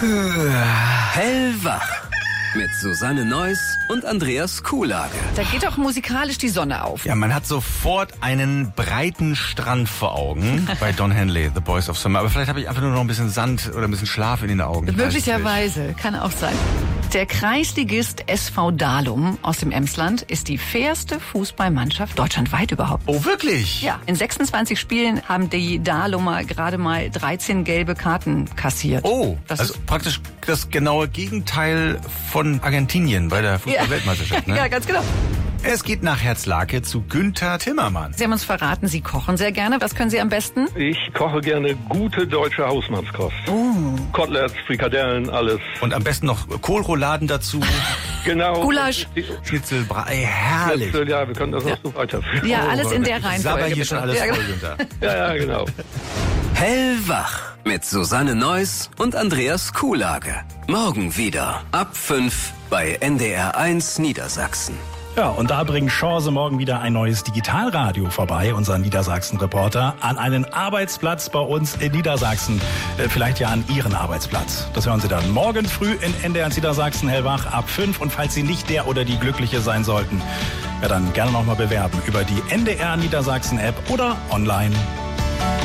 Hellwach mit Susanne Neuss und Andreas Kuhlage. Da geht auch musikalisch die Sonne auf. Ja, man hat sofort einen breiten Strand vor Augen bei Don Henley, The Boys of Summer. Aber vielleicht habe ich einfach nur noch ein bisschen Sand oder ein bisschen Schlaf in den Augen. Möglicherweise, kann auch sein. Der Kreisligist SV Dalum aus dem Emsland ist die fairste Fußballmannschaft deutschlandweit überhaupt. Oh, wirklich? Ja, in 26 Spielen haben die Dalumer gerade mal 13 gelbe Karten kassiert. Oh, das also ist praktisch das genaue Gegenteil von Argentinien bei der Fußball-Weltmeisterschaft. Ne? Ja, ganz genau. Es geht nach Herzlake zu Günther Timmermann. Sie haben uns verraten, Sie kochen sehr gerne. Was können Sie am besten? Ich koche gerne gute deutsche Hausmannskost. Koteletts, Frikadellen, alles. Und am besten noch Kohlrouladen dazu, Genau. Gulasch. Schnitzelbrei, herrlich. Ja, wir können das auch so weiterführen. Ja, alles in der Sabber Reihenfolge. hier schon alles Ja, voll, Günther. Ja, genau. Hellwach mit Susanne Neuss und Andreas Kuhlage. Morgen wieder ab 5 bei NDR1 Niedersachsen. Ja, und da bringt Chance morgen wieder ein neues Digitalradio vorbei, unser Niedersachsen-Reporter, an einen Arbeitsplatz bei uns in Niedersachsen. Vielleicht ja an Ihren Arbeitsplatz. Das hören Sie dann morgen früh in NDR Niedersachsen hellwach ab 5. Und falls Sie nicht der oder die Glückliche sein sollten, ja dann gerne nochmal bewerben über die NDR Niedersachsen App oder online.